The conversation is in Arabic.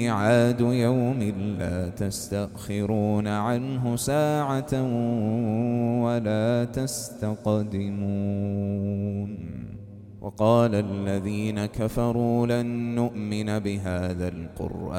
ميعاد يوم لا تستأخرون عنه ساعة ولا تستقدمون. وقال الذين كفروا لن نؤمن بهذا القرآن